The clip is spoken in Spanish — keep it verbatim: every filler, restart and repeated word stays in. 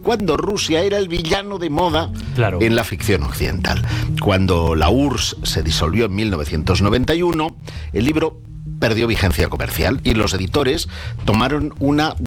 cuando Rusia era el villano de moda Claro. en la ficción occidental. Cuando la U R S S se disolvió en mil novecientos noventa y uno, el libro perdió vigencia comercial y los editores tomaron una